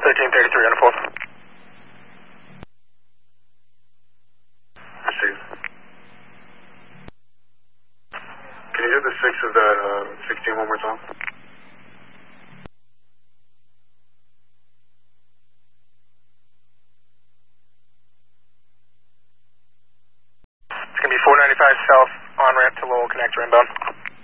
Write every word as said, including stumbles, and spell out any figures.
thirteen thirty-three on the four. Received. Can you do the six of that uh, sixteen one more time? It's going to be four ninety-five south, on ramp to Lowell, connector inbound.